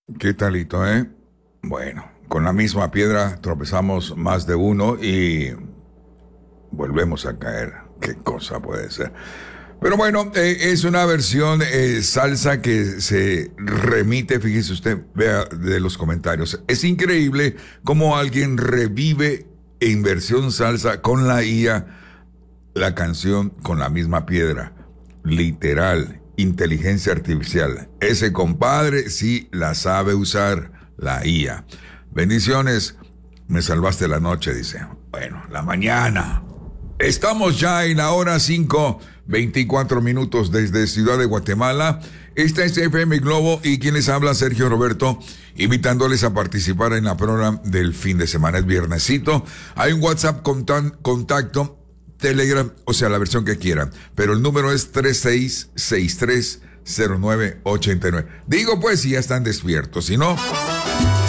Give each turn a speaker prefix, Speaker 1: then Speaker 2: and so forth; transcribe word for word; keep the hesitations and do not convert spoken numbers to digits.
Speaker 1: ¿Qué talito, eh? Bueno, con la misma piedra tropezamos más de uno y volvemos a caer. ¿Qué cosa puede ser? Pero bueno, eh, es una versión eh, salsa que se remite, fíjese usted, vea de los comentarios. Es increíble cómo alguien revive en versión salsa con la I A la canción con la misma piedra. Literal, inteligencia artificial. Ese compadre sí la sabe usar, la I A. Bendiciones, me salvaste la noche, dice. Bueno, la mañana. Estamos ya en la hora cinco, veinticuatro minutos desde Ciudad de Guatemala. Esta es F M Globo y quien les habla, Sergio Roberto, invitándoles a participar en la programa del fin de semana. Es viernesito. Hay un WhatsApp contan- contacto, Telegram, o sea, la versión que quieran. Pero el número es tres seis seis tres cero nueve ocho nueve. Digo pues si ya están despiertos. Si no,